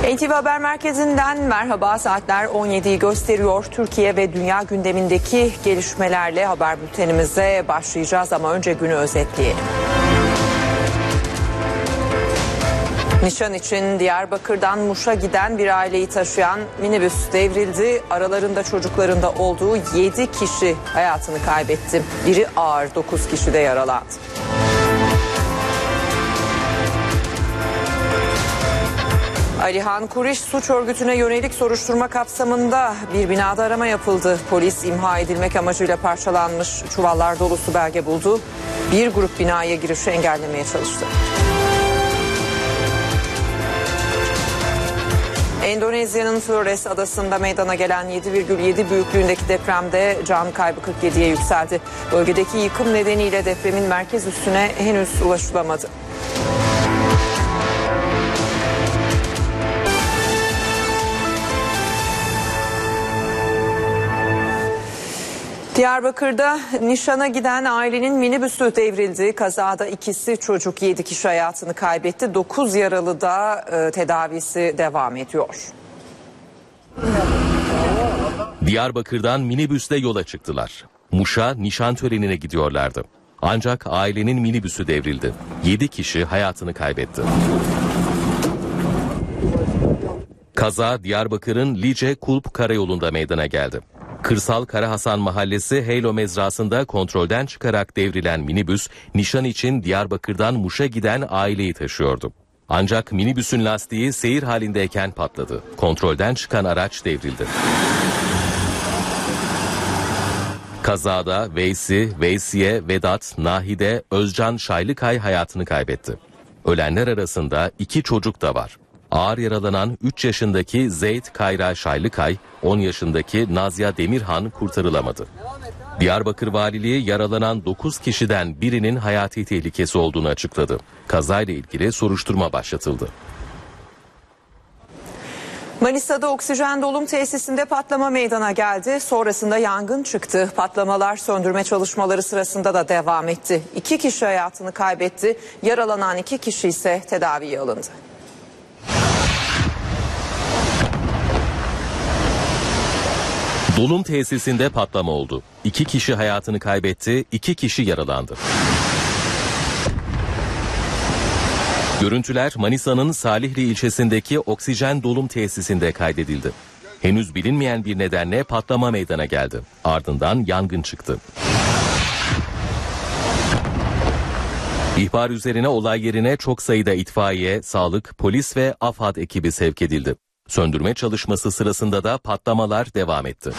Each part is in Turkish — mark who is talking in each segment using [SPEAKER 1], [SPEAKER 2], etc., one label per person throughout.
[SPEAKER 1] NTV Haber Merkezi'nden merhaba, saatler 17'yi gösteriyor. Türkiye ve dünya gündemindeki gelişmelerle haber bültenimize başlayacağız ama önce günü özetleyelim. Nişan için Diyarbakır'dan Muş'a giden bir aileyi taşıyan minibüs devrildi. Aralarında çocuklarında olduğu 7 kişi hayatını kaybetti. Biri ağır, 9 kişi de yaralandı. Alihan Kuriş suç örgütüne yönelik soruşturma kapsamında bir binada arama yapıldı. Polis imha edilmek amacıyla parçalanmış çuvallar dolusu belge buldu. Bir grup binaya girişi engellemeye çalıştı. Endonezya'nın Flores adasında meydana gelen 7,7 büyüklüğündeki depremde can kaybı 47'ye yükseldi. Bölgedeki yıkım nedeniyle depremin merkez üssüne henüz ulaşılamadı. Diyarbakır'da nişana giden ailenin minibüsü devrildi. Kazada ikisi çocuk, 7 kişi hayatını kaybetti. 9 yaralı da tedavisi devam ediyor.
[SPEAKER 2] Diyarbakır'dan minibüsle yola çıktılar. Muş'a nişan törenine gidiyorlardı. Ancak ailenin minibüsü devrildi. 7 kişi hayatını kaybetti. Kaza Diyarbakır'ın Lice Kulp Karayolu'nda meydana geldi. Kırsal Karahasan Mahallesi Heylo mezrasında kontrolden çıkarak devrilen minibüs, nişan için Diyarbakır'dan Muş'a giden aileyi taşıyordu. Ancak minibüsün lastiği seyir halindeyken patladı. Kontrolden çıkan araç devrildi. Kazada Veysi, Veysiye, Vedat, Nahide, Özcan Şaylıkay hayatını kaybetti. Ölenler arasında 2 çocuk da var. Ağır yaralanan 3 yaşındaki Zeyd Kayra Şaylıkay, 10 yaşındaki Nazya Demirhan kurtarılamadı. Diyarbakır Valiliği yaralanan 9 kişiden birinin hayati tehlikesi olduğunu açıkladı. Kazayla ilgili soruşturma başlatıldı.
[SPEAKER 1] Manisa'da oksijen dolum tesisinde patlama meydana geldi. Sonrasında yangın çıktı. Patlamalar söndürme çalışmaları sırasında da devam etti. 2 kişi hayatını kaybetti. Yaralanan 2 kişi ise tedaviye alındı.
[SPEAKER 2] Dolum tesisinde patlama oldu. 2 kişi hayatını kaybetti, 2 kişi yaralandı. Görüntüler Manisa'nın Salihli ilçesindeki oksijen dolum tesisinde kaydedildi. Henüz bilinmeyen bir nedenle patlama meydana geldi. Ardından yangın çıktı. İhbar üzerine olay yerine çok sayıda itfaiye, sağlık, polis ve AFAD ekibi sevk edildi. Söndürme çalışması sırasında da patlamalar devam etti.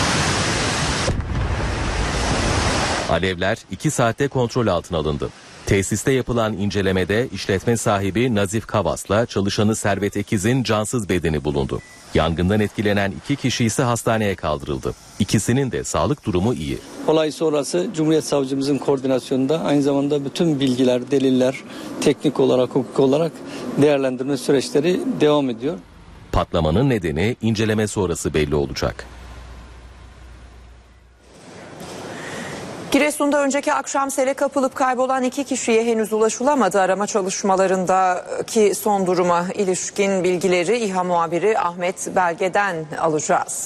[SPEAKER 2] Alevler 2 saatte kontrol altına alındı. Tesiste yapılan incelemede işletme sahibi Nazif Kavas'la çalışanı Servet Ekiz'in cansız bedeni bulundu. Yangından etkilenen 2 kişi ise hastaneye kaldırıldı. İkisinin de sağlık durumu iyi.
[SPEAKER 3] Olay sonrası Cumhuriyet Savcımızın koordinasyonunda aynı zamanda bütün bilgiler, deliller, teknik olarak, hukuk olarak değerlendirme süreçleri devam ediyor.
[SPEAKER 2] Patlamanın nedeni inceleme sonrası belli olacak.
[SPEAKER 1] Giresun'da önceki akşam sele kapılıp kaybolan 2 kişiye henüz ulaşılamadı. Arama çalışmalarındaki son duruma ilişkin bilgileri İHA muhabiri Ahmet Belge'den alacağız.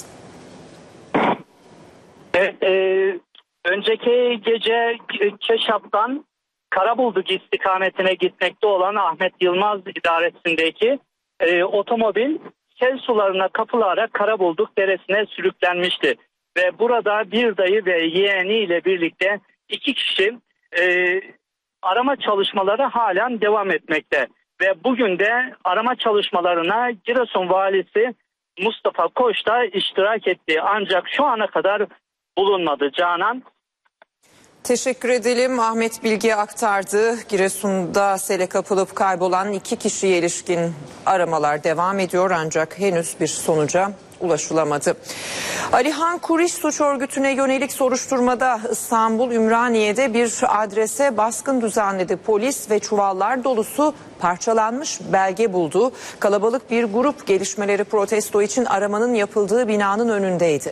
[SPEAKER 4] Evet, önceki gece Keşap'tan Karabulduk istikametine gitmekte olan Ahmet Yılmaz idaresindeki otomobil sel sularına kapılarak Karabulduk Deresi'ne sürüklenmişti. Ve burada bir dayı ve yeğeniyle birlikte 2 kişi arama çalışmaları halen devam etmekte. Ve bugün de arama çalışmalarına Giresun Valisi Mustafa Koç da iştirak etti. Ancak şu ana kadar bulunmadı Canan.
[SPEAKER 1] Teşekkür edelim. Ahmet bilgi aktardı. Giresun'da sele kapılıp kaybolan 2 kişiye ilişkin aramalar devam ediyor ancak henüz bir sonuca ulaşılamadı. Alihan Kuriş suç örgütüne yönelik soruşturmada İstanbul Ümraniye'de bir adrese baskın düzenledi. Polis ve çuvallar dolusu parçalanmış belge buldu. Kalabalık bir grup gelişmeleri protesto için aramanın yapıldığı binanın önündeydi.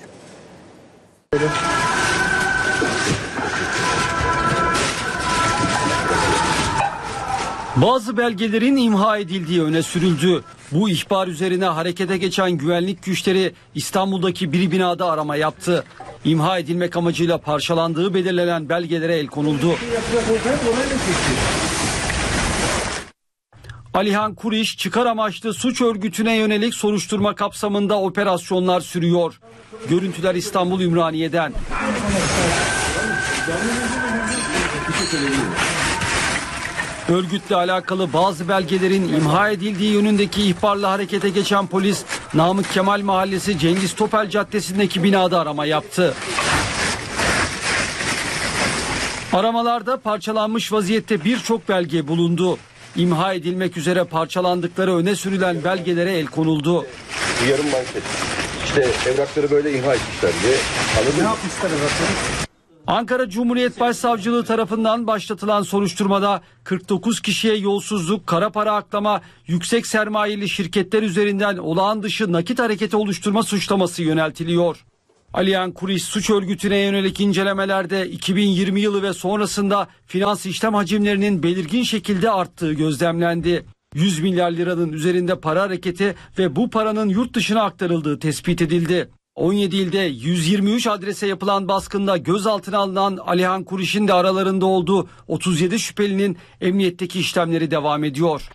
[SPEAKER 5] Bazı belgelerin imha edildiği öne sürüldü. Bu ihbar üzerine harekete geçen güvenlik güçleri İstanbul'daki bir binada arama yaptı. İmha edilmek amacıyla parçalandığı belirlenen belgelere el konuldu. Alihan Kuriş çıkar amaçlı suç örgütüne yönelik soruşturma kapsamında operasyonlar sürüyor. Görüntüler İstanbul Ümraniye'den. Örgütle alakalı bazı belgelerin imha edildiği yönündeki ihbarla harekete geçen polis, Namık Kemal Mahallesi Cengiz Topel Caddesi'ndeki binada arama yaptı. Aramalarda parçalanmış vaziyette birçok belge bulundu. İmha edilmek üzere parçalandıkları öne sürülen belgelere el konuldu.
[SPEAKER 6] Yarım manşet. İşte evrakları böyle imha etmişler diye. Anladın mı? Ne yapmışlar evrakları?
[SPEAKER 5] Ankara Cumhuriyet Başsavcılığı tarafından başlatılan soruşturmada 49 kişiye yolsuzluk, kara para aklama, yüksek sermayeli şirketler üzerinden olağan dışı nakit hareketi oluşturma suçlaması yöneltiliyor. Alihan Kuriş suç örgütüne yönelik incelemelerde 2020 yılı ve sonrasında finans işlem hacimlerinin belirgin şekilde arttığı gözlemlendi. 100 milyar liranın üzerinde para hareketi ve bu paranın yurt dışına aktarıldığı tespit edildi. 17 ilde 123 adrese yapılan baskında gözaltına alınan Alihan Kuriş'in de aralarında olduğu 37 şüphelinin emniyetteki işlemleri devam ediyor.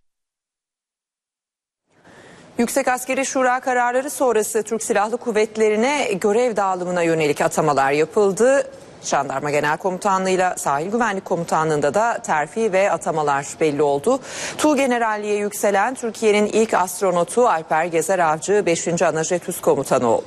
[SPEAKER 1] Yüksek Askeri Şura kararları sonrası Türk Silahlı Kuvvetleri'ne görev dağılımına yönelik atamalar yapıldı. Jandarma Genel Komutanlığı'yla Sahil Güvenlik Komutanlığı'nda da terfi ve atamalar belli oldu. Tuğgeneralliğe yükselen Türkiye'nin ilk astronotu Alper Gezer Avcı 5. Anajet Üst Komutanı oldu.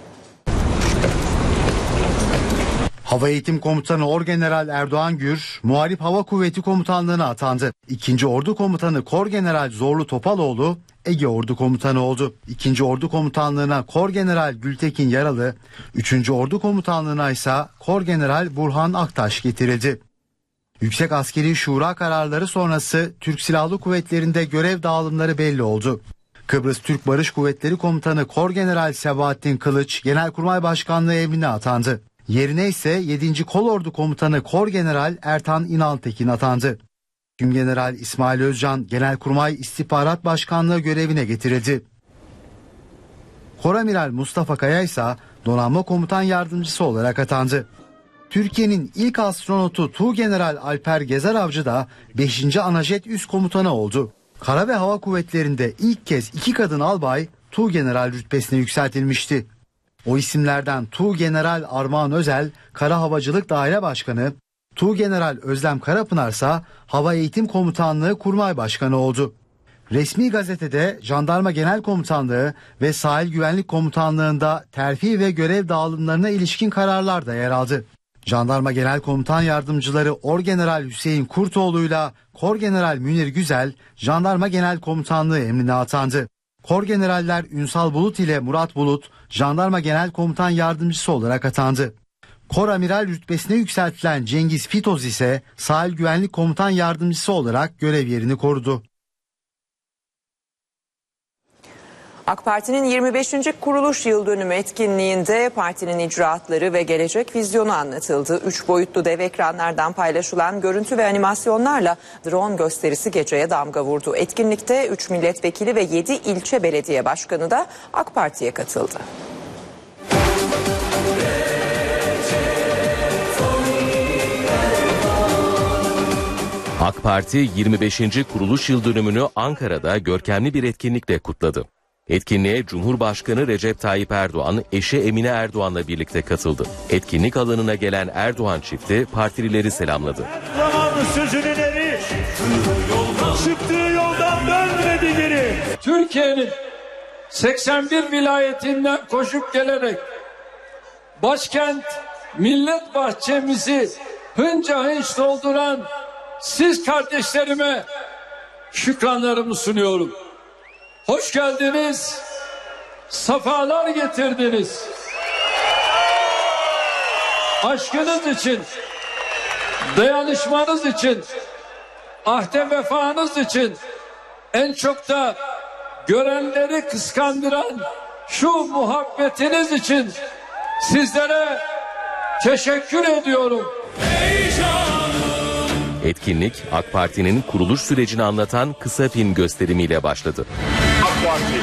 [SPEAKER 7] Hava Eğitim Komutanı Orgeneral Erdoğan Gür, Muharip Hava Kuvveti Komutanlığı'na atandı. 2. Ordu Komutanı Korgeneral Zorlu Topaloğlu, Ege Ordu Komutanı oldu. 2. Ordu Komutanlığı'na Korgeneral Gültekin Yaralı, 3. Ordu Komutanlığı'na ise Korgeneral Burhan Aktaş getirildi. Yüksek Askeri Şura kararları sonrası Türk Silahlı Kuvvetleri'nde görev dağılımları belli oldu. Kıbrıs Türk Barış Kuvvetleri Komutanı Korgeneral Sebahattin Kılıç, Genelkurmay Başkanlığı emrine atandı. Yerine ise 7. Kolordu Komutanı Korgeneral Ertan İnaltekin atandı. Tümgeneral İsmail Özcan Genelkurmay İstihbarat Başkanlığı görevine getirildi. Koramiral Mustafa Kaya ise Donanma Komutan Yardımcısı olarak atandı. Türkiye'nin ilk astronotu Tuğgeneral Alper Gezer Avcı da 5. Anajet Üst Komutanı oldu. Kara ve Hava Kuvvetleri'nde ilk kez 2 kadın albay Tuğgeneral rütbesine yükseltilmişti. O isimlerden Tuğgeneral Armağan Özel, Kara Havacılık Daire Başkanı, Tuğgeneral Özlem Karapınar ise Hava Eğitim Komutanlığı Kurmay Başkanı oldu. Resmi gazetede Jandarma Genel Komutanlığı ve Sahil Güvenlik Komutanlığı'nda terfi ve görev dağılımlarına ilişkin kararlar da yer aldı. Jandarma Genel Komutan Yardımcıları Orgeneral Hüseyin Kurtoğlu'yla Korgeneral Münir Güzel, Jandarma Genel Komutanlığı emrine atandı. Korgeneraller Ünsal Bulut ile Murat Bulut, Jandarma Genel Komutan Yardımcısı olarak atandı. Koramiral rütbesine yükseltilen Cengiz Fitoz ise Sahil Güvenlik Komutan Yardımcısı olarak görev yerini korudu.
[SPEAKER 1] AK Parti'nin 25. kuruluş yıl dönümü etkinliğinde partinin icraatları ve gelecek vizyonu anlatıldı. 3 boyutlu dev ekranlardan paylaşılan görüntü ve animasyonlarla drone gösterisi geceye damga vurdu. Etkinlikte 3 milletvekili ve 7 ilçe belediye başkanı da AK Parti'ye katıldı.
[SPEAKER 2] AK Parti 25. kuruluş yıl dönümünü Ankara'da görkemli bir etkinlikle kutladı. Etkinliğe Cumhurbaşkanı Recep Tayyip Erdoğan, eşi Emine Erdoğan'la birlikte katıldı. Etkinlik alanına gelen Erdoğan çifti partilileri selamladı.
[SPEAKER 8] Zamanlı sözünün eri, çıktığı yoldan dönmedi geri.
[SPEAKER 9] Türkiye'nin 81 vilayetinden koşup gelerek başkent millet bahçemizi hınca hınç dolduran siz kardeşlerime şükranlarımı sunuyorum. Hoş geldiniz, sefalar getirdiniz. Aşkınız için, dayanışmanız için, ahde vefanız için, en çok da görenleri kıskandıran şu muhabbetiniz için sizlere teşekkür ediyorum.
[SPEAKER 2] Etkinlik AK Parti'nin kuruluş sürecini anlatan kısa film gösterimiyle başladı.
[SPEAKER 8] AK Parti.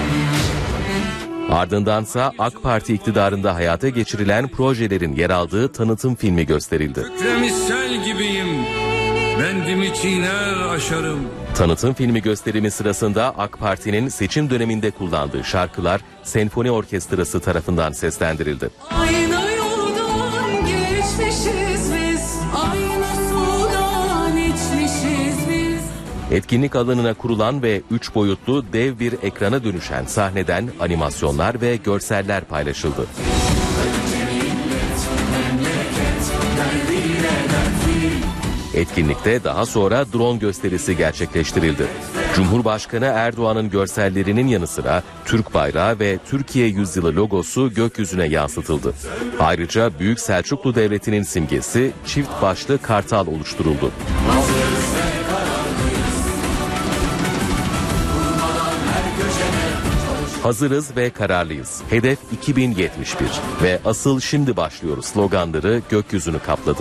[SPEAKER 2] Ardındansa AK Parti iktidarında hayata geçirilen projelerin yer aldığı tanıtım filmi gösterildi.
[SPEAKER 10] Misal gibiyim, bendimi çiğner aşarım.
[SPEAKER 2] Tanıtım filmi gösterimi sırasında AK Parti'nin seçim döneminde kullandığı şarkılar senfoni orkestrası tarafından seslendirildi.
[SPEAKER 11] Aynı yoldan geçmişiz biz, aynı sudan içmişiz biz.
[SPEAKER 2] Etkinlik alanına kurulan ve 3 boyutlu dev bir ekrana dönüşen sahneden animasyonlar ve görseller paylaşıldı. Etkinlikte daha sonra drone gösterisi gerçekleştirildi. Cumhurbaşkanı Erdoğan'ın görsellerinin yanı sıra Türk bayrağı ve Türkiye Yüzyılı logosu gökyüzüne yansıtıldı. Ayrıca Büyük Selçuklu Devleti'nin simgesi çift başlı kartal oluşturuldu. Hazırız ve kararlıyız. Hedef 2071 ve asıl şimdi başlıyoruz sloganları gökyüzünü kapladı.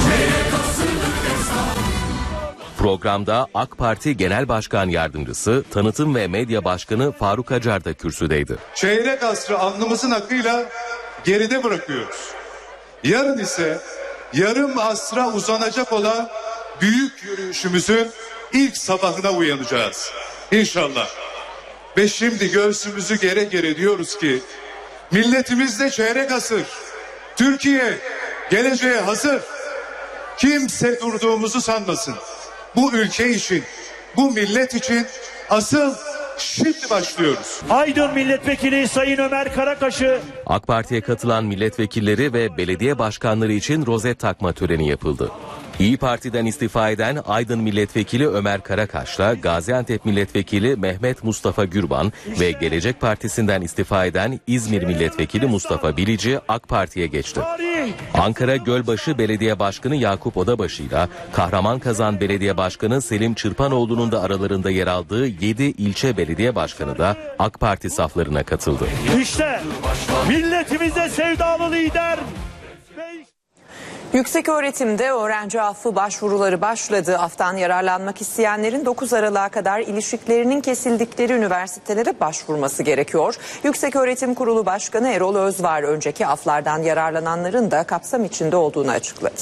[SPEAKER 2] Programda AK Parti Genel Başkan Yardımcısı, Tanıtım ve Medya Başkanı Faruk Acar da kürsüdeydi.
[SPEAKER 12] Çeyrek asrı alnımızın akıyla geride bırakıyoruz. Yarın ise yarım asra uzanacak olan büyük yürüyüşümüzün ilk sabahına uyanacağız. İnşallah. Ve şimdi göğsümüzü gere gere diyoruz ki milletimizde çeyrek asır, Türkiye geleceğe hazır. Kimse durduğumuzu sanmasın. Bu ülke için, bu millet için asıl şimdi başlıyoruz.
[SPEAKER 8] Aydın Milletvekili Sayın Ömer Karakaş'ı.
[SPEAKER 2] AK Parti'ye katılan milletvekilleri ve belediye başkanları için rozet takma töreni yapıldı. İyi Parti'den istifa eden Aydın Milletvekili Ömer Karakaş'la Gaziantep Milletvekili Mehmet Mustafa Gürban ve Gelecek Partisi'nden istifa eden İzmir Milletvekili Mustafa Bilici AK Parti'ye geçti. Ankara Gölbaşı Belediye Başkanı Yakup Odabaşı'yla Kahramanmaraş Belediye Başkanı Selim Çırpanoğlu'nun da aralarında yer aldığı 7 ilçe belediye başkanı da AK Parti saflarına katıldı.
[SPEAKER 8] İşte milletimize sevdalı lider.
[SPEAKER 1] Yükseköğretimde öğrenci affı başvuruları başladı. Aftan yararlanmak isteyenlerin 9 Aralık'a kadar ilişiklerinin kesildikleri üniversitelere başvurması gerekiyor. Yükseköğretim Kurulu Başkanı Erol Özvar önceki aflardan yararlananların da kapsam içinde olduğunu açıkladı.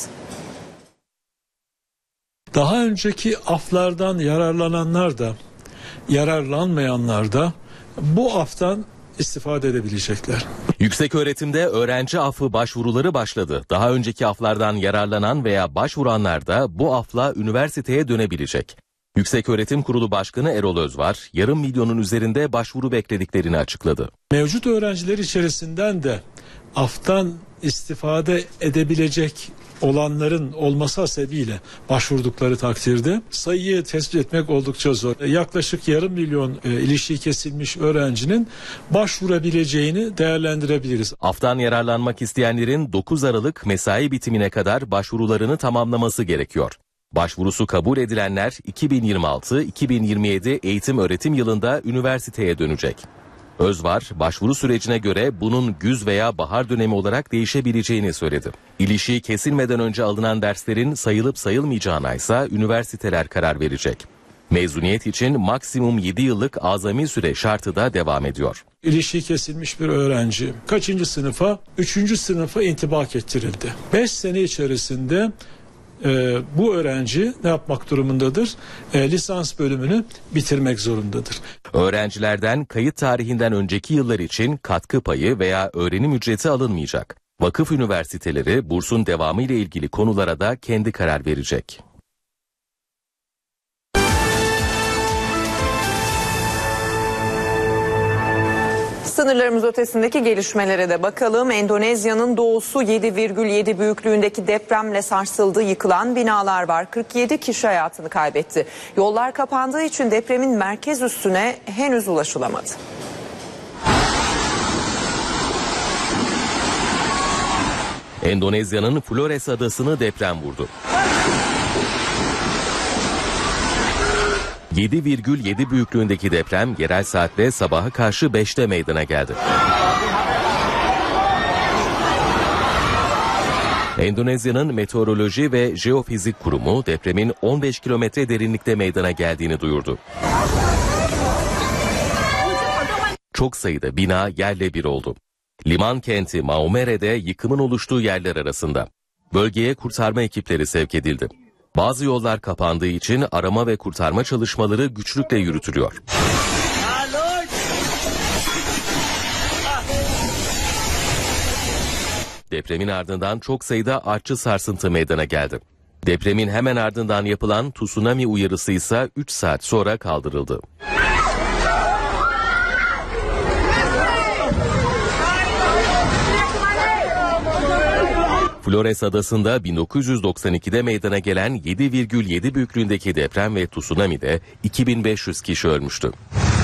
[SPEAKER 13] Daha önceki aflardan yararlananlar da yararlanmayanlar da bu aftan istifade edebilecekler.
[SPEAKER 2] Yükseköğretimde öğrenci affı başvuruları başladı. Daha önceki aflardan yararlanan veya başvuranlar da bu afla üniversiteye dönebilecek. Yükseköğretim Kurulu Başkanı Erol Özvar, yarım milyonun üzerinde başvuru beklediklerini açıkladı.
[SPEAKER 13] Mevcut öğrenciler içerisinden de aftan istifade edebilecek olanların olması hasebiyle başvurdukları takdirde sayıyı tespit etmek oldukça zor. Yaklaşık yarım milyon ilişiği kesilmiş öğrencinin başvurabileceğini değerlendirebiliriz.
[SPEAKER 2] Aftan yararlanmak isteyenlerin 9 Aralık mesai bitimine kadar başvurularını tamamlaması gerekiyor. Başvurusu kabul edilenler 2026-2027 eğitim öğretim yılında üniversiteye dönecek. Özvar, başvuru sürecine göre bunun güz veya bahar dönemi olarak değişebileceğini söyledi. İlişiği kesilmeden önce alınan derslerin sayılıp sayılmayacağına ise üniversiteler karar verecek. Mezuniyet için maksimum 7 yıllık azami süre şartı da devam ediyor.
[SPEAKER 13] İlişiği kesilmiş bir öğrenci kaçıncı sınıfa? 3. sınıfa intibak ettirildi. 5 sene içerisinde bu öğrenci ne yapmak durumundadır? Lisans bölümünü bitirmek zorundadır.
[SPEAKER 2] Öğrencilerden kayıt tarihinden önceki yıllar için katkı payı veya öğrenim ücreti alınmayacak. Vakıf üniversiteleri bursun devamı ile ilgili konulara da kendi karar verecek.
[SPEAKER 1] Sınırlarımız ötesindeki gelişmelere de bakalım. Endonezya'nın doğusu 7,7 büyüklüğündeki depremle sarsıldı. Yıkılan binalar var. 47 kişi hayatını kaybetti. Yollar kapandığı için depremin merkez üssüne henüz ulaşılamadı.
[SPEAKER 2] Endonezya'nın Flores adasını deprem vurdu. 7,7 büyüklüğündeki deprem yerel saatle sabaha karşı 5'te meydana geldi. Endonezya'nın Meteoroloji ve Jeofizik Kurumu depremin 15 kilometre derinlikte meydana geldiğini duyurdu. Çok sayıda bina yerle bir oldu. Liman kenti Maumere'de yıkımın oluştuğu yerler arasında. Bölgeye kurtarma ekipleri sevk edildi. Bazı yollar kapandığı için arama ve kurtarma çalışmaları güçlükle yürütülüyor. Depremin ardından çok sayıda artçı sarsıntı meydana geldi. Depremin hemen ardından yapılan tsunami uyarısı ise 3 saat sonra kaldırıldı. Flores Adası'nda 1992'de meydana gelen 7,7 büyüklüğündeki deprem ve tsunami'de 2500 kişi ölmüştü.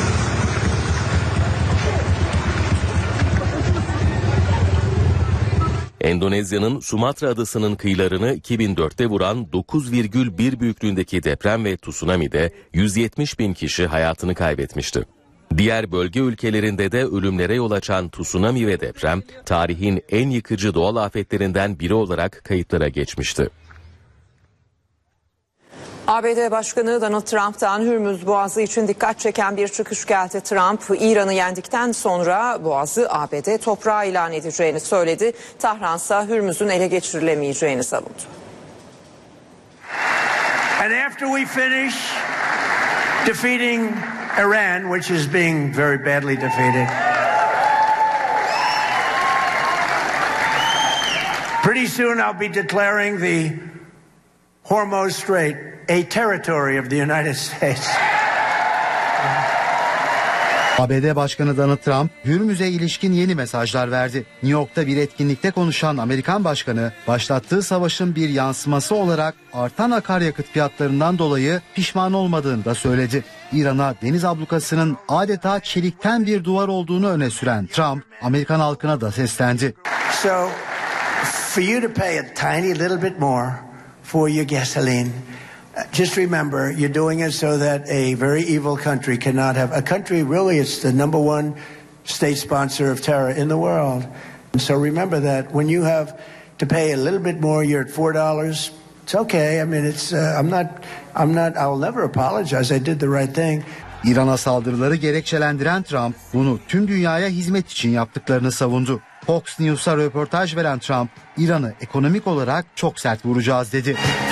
[SPEAKER 2] Endonezya'nın Sumatra Adası'nın kıyılarını 2004'te vuran 9,1 büyüklüğündeki deprem ve tsunami'de 170 bin kişi hayatını kaybetmişti. Diğer bölge ülkelerinde de ölümlere yol açan tsunami ve deprem, tarihin en yıkıcı doğal afetlerinden biri olarak kayıtlara geçmişti.
[SPEAKER 1] ABD Başkanı Donald Trump'tan Hürmüz Boğazı için dikkat çeken bir çıkış geldi. Trump, İran'ı yendikten sonra Boğazı ABD toprağı ilan edeceğini söyledi. Tahran'sa Hürmüz'ün ele geçirilemeyeceğini savundu.
[SPEAKER 14] And after we finish defeating Iran, which is being very badly defeated, pretty soon I'll be declaring the Hormuz Strait a territory of the United States.
[SPEAKER 7] ABD Başkanı Donald Trump, Hürmüz'e ilişkin yeni mesajlar verdi. New York'ta bir etkinlikte konuşan Amerikan Başkanı, başlattığı savaşın bir yansıması olarak artan akaryakıt fiyatlarından dolayı pişman olmadığını da söyledi. İran'a deniz ablukasının adeta çelikten bir duvar olduğunu öne süren Trump, Amerikan halkına da seslendi.
[SPEAKER 14] So, for you to pay a tiny little bit more for your gasoline, just remember, you're doing it so that a very evil country cannot have a country. Really, it's the number one state sponsor of terror in the world. And so remember that when you have to pay a little bit more, you're at $4. It's okay. I mean, it's I'm not. I'll never apologize. I did the right thing.
[SPEAKER 7] İran'a saldırıları gerekçelendiren Trump, bunu tüm dünyaya hizmet için yaptıklarını savundu. Fox News'a röportaj veren Trump, İran'ı ekonomik olarak çok sert vuracağız dedi.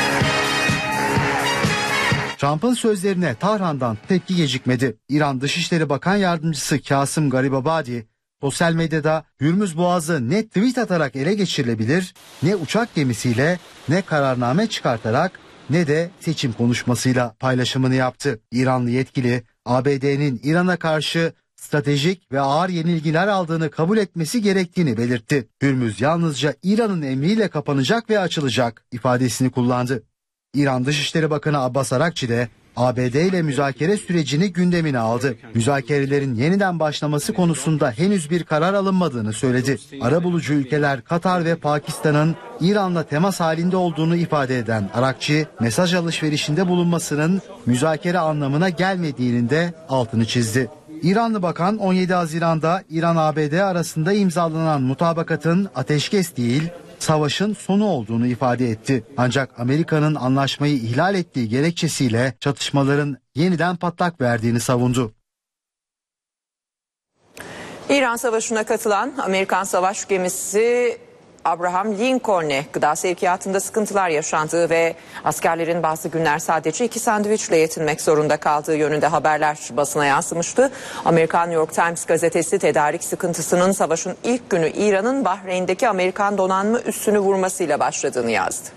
[SPEAKER 7] Trump'ın sözlerine Tahran'dan tepki gecikmedi. İran Dışişleri Bakan Yardımcısı Kasım Garibabadi, sosyal medyada Hürmüz Boğazı ne tweet atarak ele geçirilebilir, ne uçak gemisiyle, ne kararname çıkartarak, ne de seçim konuşmasıyla paylaşımını yaptı. İranlı yetkili, ABD'nin İran'a karşı stratejik ve ağır yenilgiler aldığını kabul etmesi gerektiğini belirtti. Hürmüz yalnızca İran'ın emriyle kapanacak ve açılacak ifadesini kullandı. İran Dışişleri Bakanı Abbas Arakçi de ABD ile müzakere sürecini gündemine aldı. Müzakerelerin yeniden başlaması konusunda henüz bir karar alınmadığını söyledi. Arabulucu ülkeler Katar ve Pakistan'ın İran'la temas halinde olduğunu ifade eden Arakçi, mesaj alışverişinde bulunmasının müzakere anlamına gelmediğinin de altını çizdi. İranlı bakan 17 Haziran'da İran-ABD arasında imzalanan mutabakatın ateşkes değil, savaşın sonu olduğunu ifade etti. Ancak Amerika'nın anlaşmayı ihlal ettiği gerekçesiyle çatışmaların yeniden patlak verdiğini savundu.
[SPEAKER 1] İran Savaşı'na katılan Amerikan savaş gemisi Abraham Lincoln'e gıda sevkiyatında sıkıntılar yaşandığı ve askerlerin bazı günler sadece 2 sandviçle yetinmek zorunda kaldığı yönünde haberler basına yansımıştı. Amerikan New York Times gazetesi tedarik sıkıntısının savaşın ilk günü İran'ın Bahreyn'deki Amerikan donanma üssünü vurmasıyla başladığını yazdı.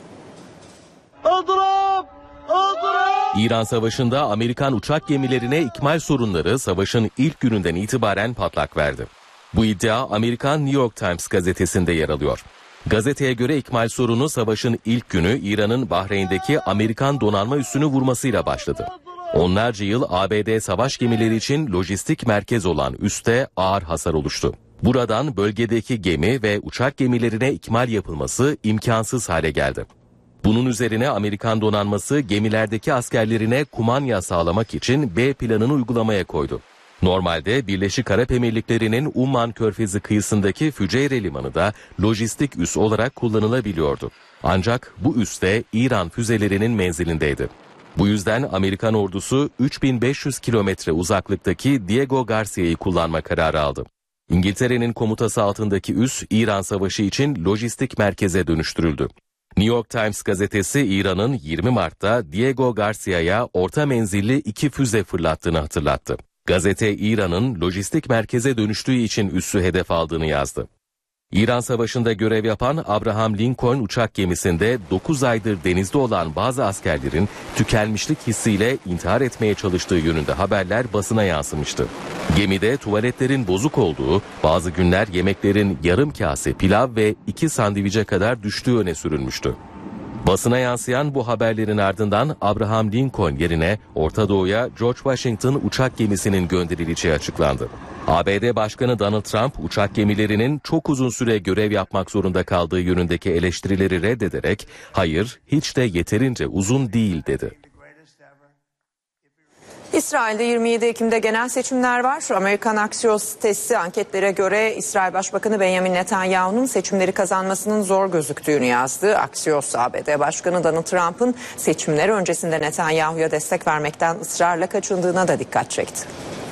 [SPEAKER 2] İran Savaşı'nda Amerikan uçak gemilerine ikmal sorunları savaşın ilk gününden itibaren patlak verdi. Bu iddia Amerikan New York Times gazetesinde yer alıyor. Gazeteye göre ikmal sorunu savaşın ilk günü İran'ın Bahreyn'deki Amerikan donanma üssünü vurmasıyla başladı. Onlarca yıl ABD savaş gemileri için lojistik merkez olan üste ağır hasar oluştu. Buradan bölgedeki gemi ve uçak gemilerine ikmal yapılması imkansız hale geldi. Bunun üzerine Amerikan donanması gemilerdeki askerlerine kumanya sağlamak için B planını uygulamaya koydu. Normalde Birleşik Arap Emirlikleri'nin Umman Körfezi kıyısındaki Füceyre Limanı da lojistik üs olarak kullanılabiliyordu. Ancak bu üs de İran füzelerinin menzilindeydi. Bu yüzden Amerikan ordusu 3500 kilometre uzaklıktaki Diego Garcia'yı kullanma kararı aldı. İngiltere'nin komutası altındaki üs İran Savaşı için lojistik merkeze dönüştürüldü. New York Times gazetesi İran'ın 20 Mart'ta Diego Garcia'ya orta menzilli 2 füze fırlattığını hatırlattı. Gazete İran'ın lojistik merkeze dönüştüğü için üssü hedef aldığını yazdı. İran Savaşı'nda görev yapan Abraham Lincoln uçak gemisinde 9 aydır denizde olan bazı askerlerin tükenmişlik hissiyle intihar etmeye çalıştığı yönünde haberler basına yansımıştı. Gemide tuvaletlerin bozuk olduğu, bazı günler yemeklerin yarım kase pilav ve 2 sandviçe kadar düştüğü öne sürülmüştü. Basına yansıyan bu haberlerin ardından Abraham Lincoln yerine Orta Doğu'ya George Washington uçak gemisinin gönderileceği açıklandı. ABD Başkanı Donald Trump uçak gemilerinin çok uzun süre görev yapmak zorunda kaldığı yönündeki eleştirileri reddederek hayır hiç de yeterince uzun değil dedi.
[SPEAKER 1] İsrail'de 27 Ekim'de genel seçimler var. Amerikan Axios sitesi anketlere göre İsrail Başbakanı Benjamin Netanyahu'nun seçimleri kazanmasının zor gözüktüğünü yazdı. Axios, ABD Başkanı Donald Trump'ın seçimler öncesinde Netanyahu'ya destek vermekten ısrarla kaçındığına da dikkat çekti.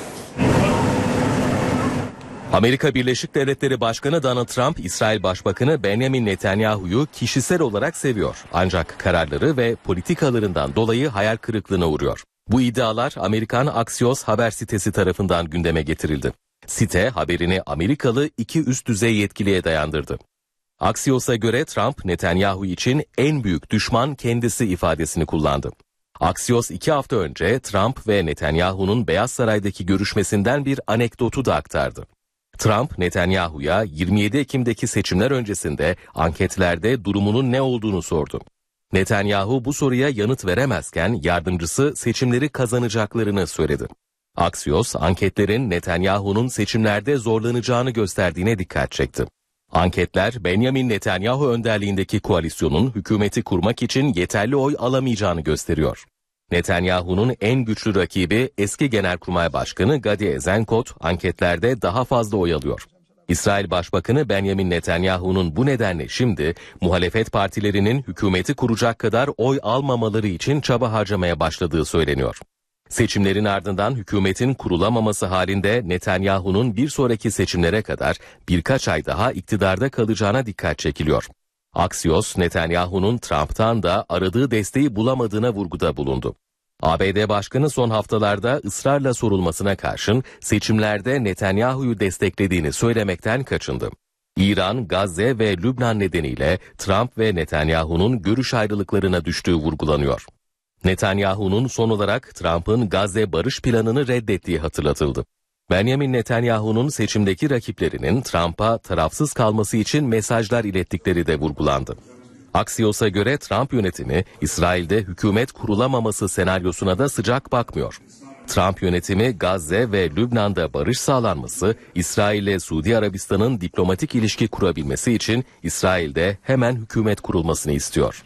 [SPEAKER 2] Amerika Birleşik Devletleri Başkanı Donald Trump, İsrail Başbakanı Benjamin Netanyahu'yu kişisel olarak seviyor. Ancak kararları ve politikalarından dolayı hayal kırıklığına uğruyor. Bu iddialar Amerikan Axios haber sitesi tarafından gündeme getirildi. Site haberini Amerikalı 2 üst düzey yetkiliye dayandırdı. Axios'a göre Trump, Netanyahu için en büyük düşman kendisi ifadesini kullandı. Axios 2 hafta önce Trump ve Netanyahu'nun Beyaz Saray'daki görüşmesinden bir anekdotu da aktardı. Trump, Netanyahu'ya 27 Ekim'deki seçimler öncesinde anketlerde durumunun ne olduğunu sordu. Netanyahu bu soruya yanıt veremezken yardımcısı seçimleri kazanacaklarını söyledi. Axios, anketlerin Netanyahu'nun seçimlerde zorlanacağını gösterdiğine dikkat çekti. Anketler, Benjamin Netanyahu önderliğindeki koalisyonun hükümeti kurmak için yeterli oy alamayacağını gösteriyor. Netanyahu'nun en güçlü rakibi eski Genelkurmay Başkanı Gadi Eisenkot anketlerde daha fazla oy alıyor. İsrail Başbakanı Benjamin Netanyahu'nun bu nedenle şimdi muhalefet partilerinin hükümeti kuracak kadar oy almamaları için çaba harcamaya başladığı söyleniyor. Seçimlerin ardından hükümetin kurulamaması halinde Netanyahu'nun bir sonraki seçimlere kadar birkaç ay daha iktidarda kalacağına dikkat çekiliyor. Axios, Netanyahu'nun Trump'tan da aradığı desteği bulamadığına vurguda bulundu. ABD Başkanı son haftalarda ısrarla sorulmasına karşın seçimlerde Netanyahu'yu desteklediğini söylemekten kaçındı. İran, Gazze ve Lübnan nedeniyle Trump ve Netanyahu'nun görüş ayrılıklarına düştüğü vurgulanıyor. Netanyahu'nun son olarak Trump'ın Gazze barış planını reddettiği hatırlatıldı. Benjamin Netanyahu'nun seçimdeki rakiplerinin Trump'a tarafsız kalması için mesajlar ilettikleri de vurgulandı. Axios'a göre Trump yönetimi İsrail'de hükümet kurulamaması senaryosuna da sıcak bakmıyor. Trump yönetimi Gazze ve Lübnan'da barış sağlanması, İsrail ile Suudi Arabistan'ın diplomatik ilişki kurabilmesi için İsrail'de hemen hükümet kurulmasını istiyor.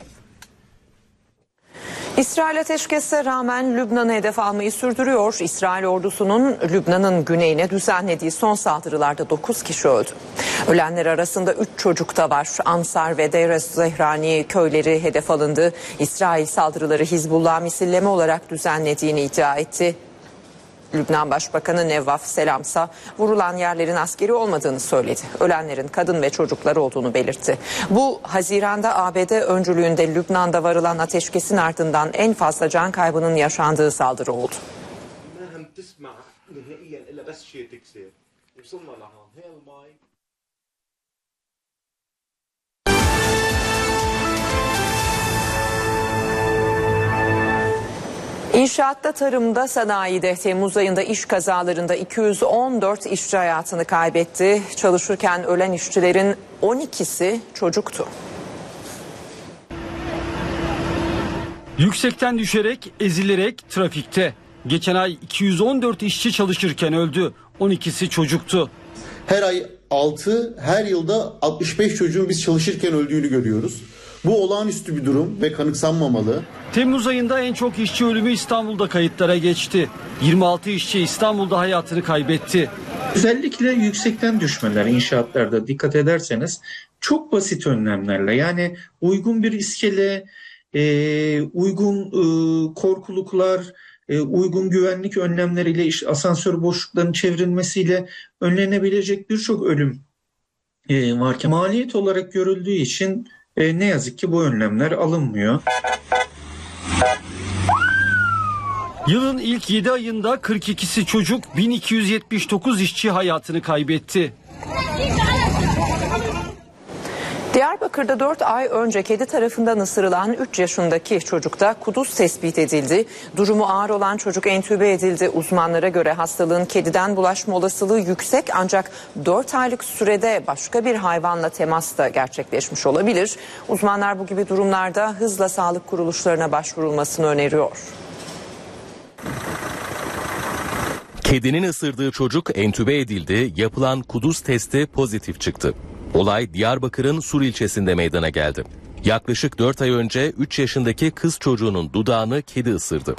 [SPEAKER 1] İsrail ateşkese rağmen Lübnan'ı hedef almayı sürdürüyor. İsrail ordusunun Lübnan'ın güneyine düzenlediği son saldırılarda 9 kişi öldü. Ölenler arasında 3 çocuk da var. Ansar ve Deir ez-Zehrani köyleri hedef alındı. İsrail saldırıları Hizbullah misilleme olarak düzenlediğini iddia etti. Lübnan Başbakanı Nevvaf Selamsa vurulan yerlerin askeri olmadığını söyledi. Ölenlerin kadın ve çocuklar olduğunu belirtti. Bu Haziran'da ABD öncülüğünde Lübnan'da varılan ateşkesin ardından en fazla can kaybının yaşandığı saldırı oldu. İnşaatta, tarımda, sanayide Temmuz ayında iş kazalarında 214 işçi hayatını kaybetti. Çalışırken ölen işçilerin 12'si çocuktu.
[SPEAKER 5] Yüksekten düşerek, ezilerek trafikte. Geçen ay 214 işçi çalışırken öldü. 12'si çocuktu.
[SPEAKER 15] Her ay 6, her yılda 65 çocuğun biz çalışırken öldüğünü görüyoruz. Bu olağanüstü bir durum ve kanıksanmamalı.
[SPEAKER 5] Temmuz ayında en çok işçi ölümü İstanbul'da kayıtlara geçti. 26 işçi İstanbul'da hayatını kaybetti.
[SPEAKER 16] Özellikle yüksekten düşmeler inşaatlarda dikkat ederseniz çok basit önlemlerle, yani uygun bir iskele, uygun korkuluklar, uygun güvenlik önlemleriyle, asansör boşluklarının çevrilmesiyle önlenebilecek birçok ölüm varken maliyet olarak görüldüğü için ne yazık ki bu önlemler alınmıyor.
[SPEAKER 5] Yılın ilk 7 ayında 42'si çocuk, 1279 işçi hayatını kaybetti.
[SPEAKER 1] Diyarbakır'da 4 ay önce kedi tarafından ısırılan 3 yaşındaki çocukta kuduz tespit edildi. Durumu ağır olan çocuk entübe edildi. Uzmanlara göre hastalığın kediden bulaşma olasılığı yüksek, ancak 4 aylık sürede başka bir hayvanla temas da gerçekleşmiş olabilir. Uzmanlar bu gibi durumlarda hızla sağlık kuruluşlarına başvurulmasını öneriyor.
[SPEAKER 2] Kedinin ısırdığı çocuk entübe edildi, yapılan kuduz testi pozitif çıktı. Olay Diyarbakır'ın Sur ilçesinde meydana geldi. Yaklaşık 4 ay önce 3 yaşındaki kız çocuğunun dudağını kedi ısırdı.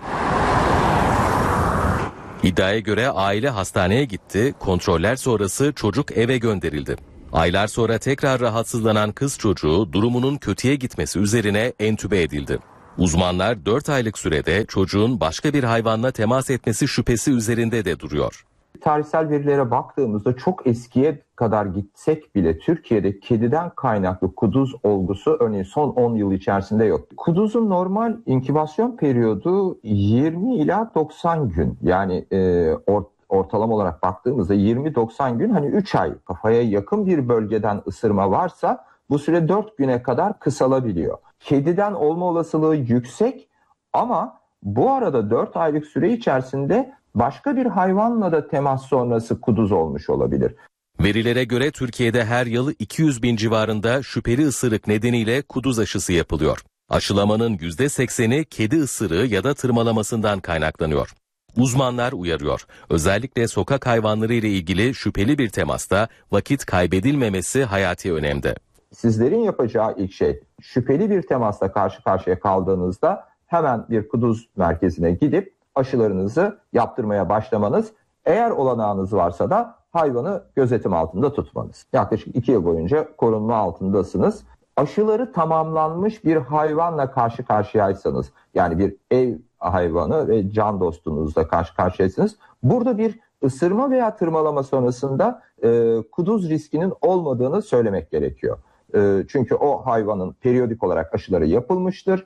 [SPEAKER 2] İddiaya göre aile hastaneye gitti, kontroller sonrası çocuk eve gönderildi. Aylar sonra tekrar rahatsızlanan kız çocuğu durumunun kötüye gitmesi üzerine entübe edildi. Uzmanlar 4 aylık sürede çocuğun başka bir hayvanla temas etmesi şüphesi üzerinde de duruyor.
[SPEAKER 17] Tarihsel verilere baktığımızda çok eskiye kadar gitsek bile Türkiye'de kediden kaynaklı kuduz olgusu örneğin son 10 yıl içerisinde yok. Kuduzun normal inkübasyon periyodu 20 ila 90 gün. Yani ortalama olarak baktığımızda 20-90 gün, hani 3 ay, kafaya yakın bir bölgeden ısırma varsa bu süre 4 güne kadar kısalabiliyor. Kediden olma olasılığı yüksek ama bu arada 4 aylık süre içerisinde başka bir hayvanla da temas sonrası kuduz olmuş olabilir.
[SPEAKER 2] Verilere göre Türkiye'de her yıl 200 bin civarında şüpheli ısırık nedeniyle kuduz aşısı yapılıyor. Aşılamanın %80'i kedi ısırığı ya da tırmalamasından kaynaklanıyor. Uzmanlar uyarıyor. Özellikle sokak hayvanları ile ilgili şüpheli bir temasta vakit kaybedilmemesi hayati önemde.
[SPEAKER 17] Sizlerin yapacağı ilk şey, şüpheli bir temasla karşı karşıya kaldığınızda hemen bir kuduz merkezine gidip aşılarınızı yaptırmaya başlamanız, eğer olanağınız varsa da hayvanı gözetim altında tutmanız. Yaklaşık 2 yıl boyunca korunma altındasınız. Aşıları tamamlanmış bir hayvanla karşı karşıyaysanız, yani bir ev hayvanı ve can dostunuzla karşı karşıyaysanız, burada bir ısırma veya tırmalama sonrasında kuduz riskinin olmadığını söylemek gerekiyor. Çünkü o hayvanın periyodik olarak aşıları yapılmıştır.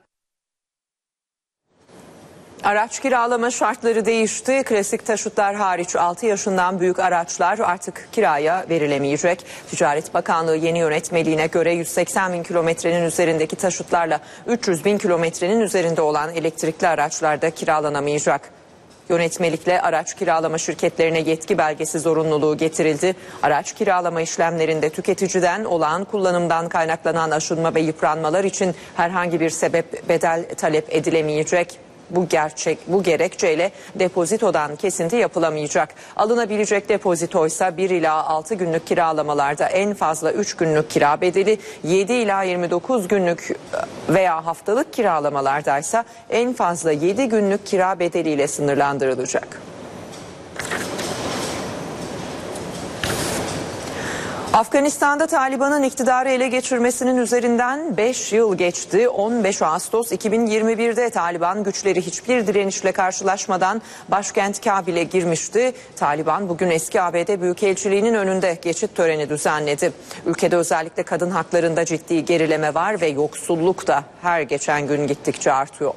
[SPEAKER 1] Araç kiralama şartları değişti. Klasik taşıtlar hariç 6 yaşından büyük araçlar artık kiraya verilemeyecek. Ticaret Bakanlığı yeni yönetmeliğine göre 180 bin kilometrenin üzerindeki taşıtlarla 300 bin kilometrenin üzerinde olan elektrikli araçlarda kiralanamayacak. Yönetmelikle araç kiralama şirketlerine yetki belgesi zorunluluğu getirildi. Araç kiralama işlemlerinde tüketiciden olağan kullanımdan kaynaklanan aşınma ve yıpranmalar için herhangi bir sebep bedel talep edilemeyecek. Bu gerekçeyle depozitodan kesinti yapılamayacak. Alınabilecek depozitoysa 1 ila 6 günlük kiralamalarda en fazla 3 günlük kira bedeli, 7 ila 29 günlük veya haftalık kiralamalardaysa en fazla 7 günlük kira bedeliyle sınırlandırılacak. Afganistan'da Taliban'ın iktidarı ele geçirmesinin üzerinden 5 yıl geçti. 15 Ağustos 2021'de Taliban güçleri hiçbir direnişle karşılaşmadan başkent Kabil'e girmişti. Taliban bugün eski ABD Büyükelçiliği'nin önünde geçit töreni düzenledi. Ülkede özellikle kadın haklarında ciddi gerileme var ve yoksulluk da her geçen gün gittikçe artıyor.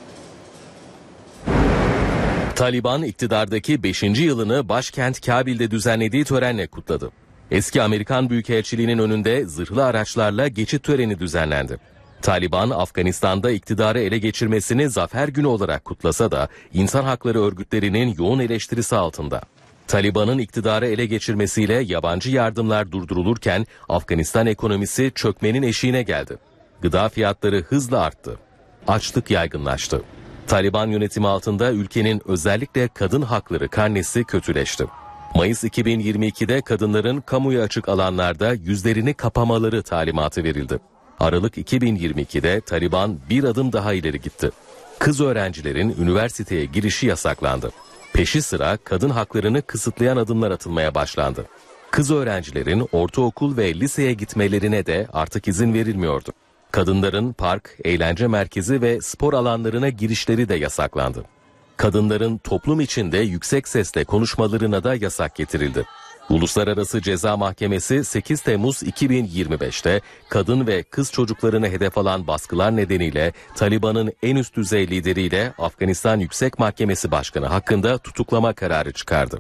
[SPEAKER 2] Taliban iktidardaki 5. yılını başkent Kabil'de düzenlediği törenle kutladı. Eski Amerikan Büyükelçiliği'nin önünde zırhlı araçlarla geçit töreni düzenlendi. Taliban, Afganistan'da iktidarı ele geçirmesini zafer günü olarak kutlasa da insan hakları örgütlerinin yoğun eleştirisi altında. Taliban'ın iktidarı ele geçirmesiyle yabancı yardımlar durdurulurken Afganistan ekonomisi çökmenin eşiğine geldi. Gıda fiyatları hızla arttı. Açlık yaygınlaştı. Taliban yönetimi altında ülkenin özellikle kadın hakları karnesi kötüleşti. Mayıs 2022'de kadınların kamuya açık alanlarda yüzlerini kapamaları talimatı verildi. Aralık 2022'de Taliban bir adım daha ileri gitti. Kız öğrencilerin üniversiteye girişi yasaklandı. Peşi sıra kadın haklarını kısıtlayan adımlar atılmaya başlandı. Kız öğrencilerin ortaokul ve liseye gitmelerine de artık izin verilmiyordu. Kadınların park, eğlence merkezi ve spor alanlarına girişleri de yasaklandı. Kadınların toplum içinde yüksek sesle konuşmalarına da yasak getirildi. Uluslararası Ceza Mahkemesi 8 Temmuz 2025'te kadın ve kız çocuklarını hedef alan baskılar nedeniyle Taliban'ın en üst düzey lideriyle Afganistan Yüksek Mahkemesi Başkanı hakkında tutuklama kararı çıkardı.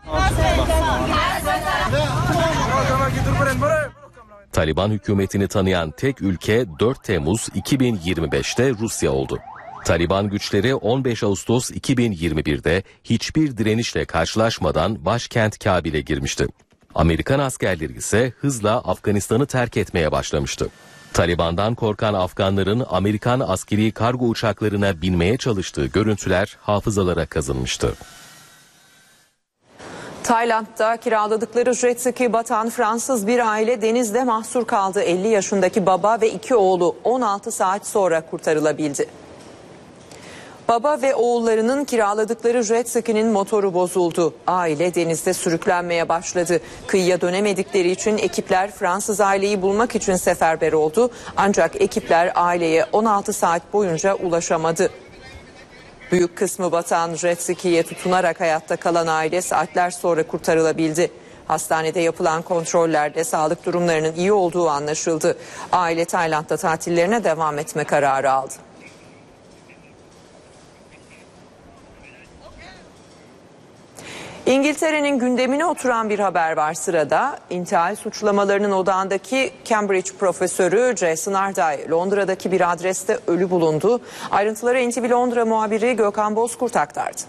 [SPEAKER 2] Taliban hükümetini tanıyan tek ülke 4 Temmuz 2025'te Rusya oldu. Taliban güçleri 15 Ağustos 2021'de hiçbir direnişle karşılaşmadan başkent Kabil'e girmişti. Amerikan askerleri ise hızla Afganistan'ı terk etmeye başlamıştı. Taliban'dan korkan Afganların Amerikan askeri kargo uçaklarına binmeye çalıştığı görüntüler hafızalara kazınmıştı.
[SPEAKER 1] Tayland'da kiraladıkları jet ski batan Fransız bir aile denizde mahsur kaldı. 50 yaşındaki baba ve 2 oğlu 16 saat sonra kurtarılabildi. Baba ve oğullarının kiraladıkları jet ski'nin motoru bozuldu. Aile denizde sürüklenmeye başladı. Kıyıya dönemedikleri için ekipler Fransız aileyi bulmak için seferber oldu. Ancak ekipler aileye 16 saat boyunca ulaşamadı. Büyük kısmı batan jet ski'ye tutunarak hayatta kalan aile saatler sonra kurtarılabildi. Hastanede yapılan kontrollerde sağlık durumlarının iyi olduğu anlaşıldı. Aile Tayland'da tatillerine devam etme kararı aldı. İngiltere'nin gündemine oturan bir haber var sırada. İntihal suçlamalarının odağındaki Cambridge profesörü Jason Arday Londra'daki bir adreste ölü bulundu. Ayrıntıları NTV Londra muhabiri Gökhan Bozkurt aktardı.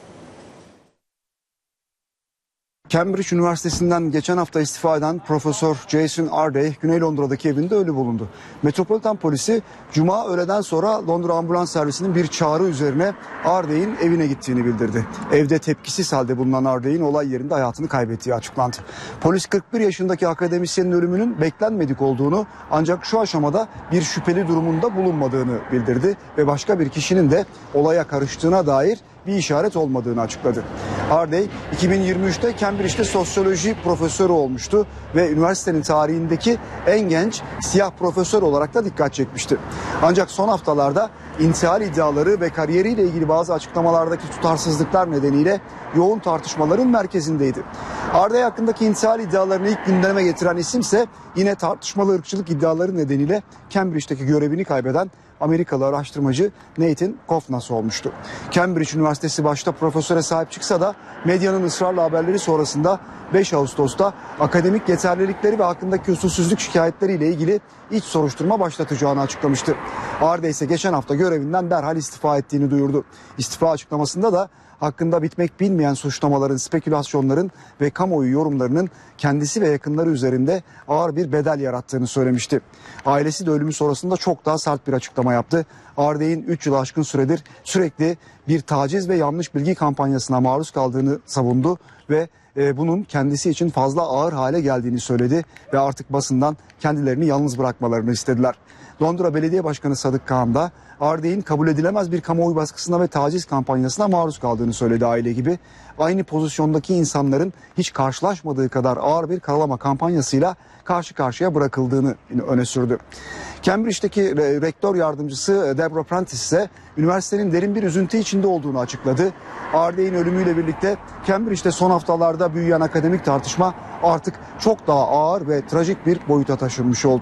[SPEAKER 18] Cambridge Üniversitesi'nden geçen hafta istifa eden Profesör Jason Arday, Güney Londra'daki evinde ölü bulundu. Metropolitan Polisi Cuma öğleden sonra Londra Ambulans Servisi'nin bir çağrı üzerine Arday'in evine gittiğini bildirdi. Evde tepkisiz halde bulunan Arday'in olay yerinde hayatını kaybettiği açıklandı. Polis 41 yaşındaki akademisyenin ölümünün beklenmedik olduğunu ancak şu aşamada bir şüpheli durumunda bulunmadığını bildirdi ve başka bir kişinin de olaya karıştığına dair bir işaret olmadığını açıkladı. Arday 2023'te Cambridge'de sosyoloji profesörü olmuştu ve üniversitenin tarihindeki en genç siyah profesör olarak da dikkat çekmişti. Ancak son haftalarda intihal iddiaları ve kariyeriyle ilgili bazı açıklamalardaki tutarsızlıklar nedeniyle yoğun tartışmaların merkezindeydi. Arday hakkındaki intihal iddialarını ilk gündeme getiren isimse yine tartışmalı ırkçılık iddiaları nedeniyle Cambridge'deki görevini kaybeden Amerikalı araştırmacı Nathan Kofnas olmuştu. Cambridge Üniversitesi başta profesöre sahip çıksa da medyanın ısrarlı haberleri sonrasında 5 Ağustos'ta akademik yeterlilikleri ve hakkındaki usulsüzlük şikayetleriyle ilgili iç soruşturma başlatacağını açıklamıştı. Arday ise geçen hafta görevinden derhal istifa ettiğini duyurdu. İstifa açıklamasında da hakkında bitmek bilmeyen suçlamaların, spekülasyonların ve kamuoyu yorumlarının kendisi ve yakınları üzerinde ağır bir bedel yarattığını söylemişti. Ailesi de ölümü sonrasında çok daha sert bir açıklama yaptı. Arday'ın 3 yıl aşkın süredir sürekli bir taciz ve yanlış bilgi kampanyasına maruz kaldığını savundu ve bunun kendisi için fazla ağır hale geldiğini söyledi ve artık basından kendilerini yalnız bırakmalarını istediler. Londra Belediye Başkanı Sadık Kağan da Arday'ın kabul edilemez bir kamuoyu baskısına ve taciz kampanyasına maruz kaldığını söyledi aile gibi. Aynı pozisyondaki insanların hiç karşılaşmadığı kadar ağır bir karalama kampanyasıyla karşı karşıya bırakıldığını öne sürdü. Cambridge'deki rektör yardımcısı Deborah Prentice ise üniversitenin derin bir üzüntü içinde olduğunu açıkladı. Arday'ın ölümüyle birlikte Cambridge'de son haftalarda büyüyen akademik tartışma artık çok daha ağır ve trajik bir boyuta taşınmış oldu.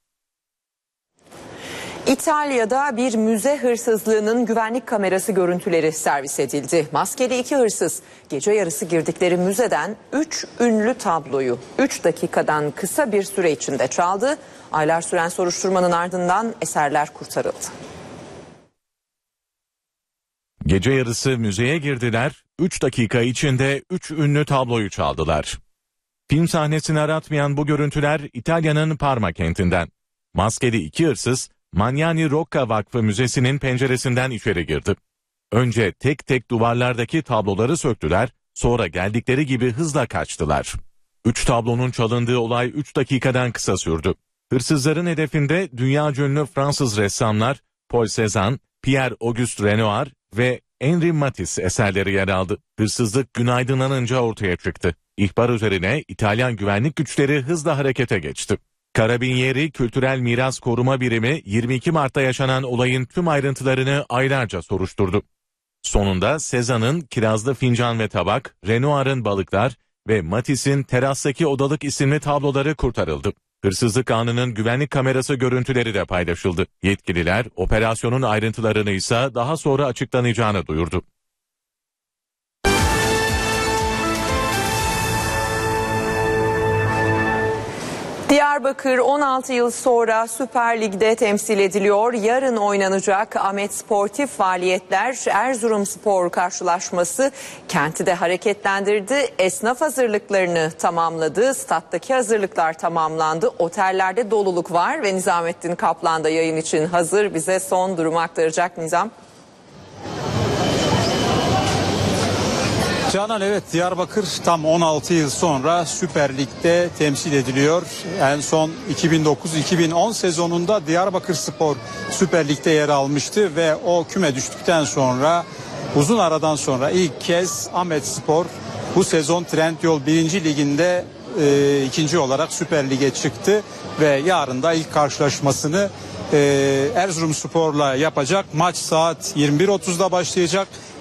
[SPEAKER 1] İtalya'da bir müze hırsızlığının güvenlik kamerası görüntüleri servis edildi. Maskeli 2 hırsız gece yarısı girdikleri müzeden 3 ünlü tabloyu 3 dakikadan kısa bir süre içinde çaldı. Aylar süren soruşturmanın ardından eserler kurtarıldı.
[SPEAKER 19] Gece yarısı müzeye girdiler, 3 dakika içinde 3 ünlü tabloyu çaldılar. Film sahnesini aratmayan bu görüntüler İtalya'nın Parma kentinden. Maskeli 2 hırsız Magnani Rocca Vakfı Müzesi'nin penceresinden içeri girdi. Önce tek tek duvarlardaki tabloları söktüler, sonra geldikleri gibi hızla kaçtılar. 3 tablonun çalındığı olay 3 dakikadan kısa sürdü. Hırsızların hedefinde dünyaca ünlü Fransız ressamlar Paul Cézanne, Pierre-Auguste Renoir ve Henri Matisse eserleri yer aldı. Hırsızlık gün aydınlanınca ortaya çıktı. İhbar üzerine İtalyan güvenlik güçleri hızla harekete geçti. Carabinieri Kültürel Miras Koruma Birimi 22 Mart'ta yaşanan olayın tüm ayrıntılarını aylarca soruşturdu. Sonunda Cézanne'ın Kirazlı Fincan ve Tabak, Renoir'ın Balıklar ve Matisse'in Terastaki Odalık isimli tabloları kurtarıldı. Hırsızlık anının güvenlik kamerası görüntüleri de paylaşıldı. Yetkililer operasyonun ayrıntılarını ise daha sonra açıklanacağını duyurdu.
[SPEAKER 1] Diyarbakır 16 yıl sonra Süper Lig'de temsil ediliyor. Yarın oynanacak Ahmet Sportif faaliyetler Erzurumspor karşılaşması kenti de hareketlendirdi. Esnaf hazırlıklarını tamamladı. Stat'taki hazırlıklar tamamlandı. Otellerde doluluk var ve Nizamettin Kaplan da yayın için hazır. Bize son durumu aktaracak Nizam.
[SPEAKER 20] Canan, evet, Diyarbakır tam 16 yıl sonra Süper Lig'de temsil ediliyor. En son 2009-2010 sezonunda Diyarbakırspor Süper Lig'de yer almıştı ve o küme düştükten sonra uzun aradan sonra ilk kez Ahmetspor bu sezon Trendyol 1. Liginde ikinci olarak Süper Lig'e çıktı ve yarın da ilk karşılaşmasını Erzurumspor'la yapacak. Maç saat 21.30'da başlayacak.